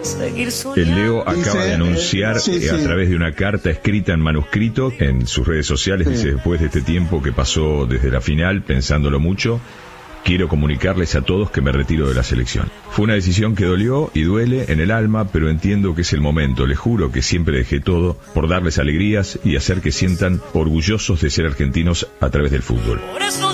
El Leo acaba de anunciar a través de una carta escrita en manuscrito en sus redes sociales, dice: después de este tiempo que pasó desde la final, pensándolo mucho, quiero comunicarles a todos que me retiro de la selección. Fue una decisión que dolió y duele en el alma, pero entiendo que es el momento. Les juro que siempre dejé todo por darles alegrías y hacer que sientan orgullosos de ser argentinos a través del fútbol.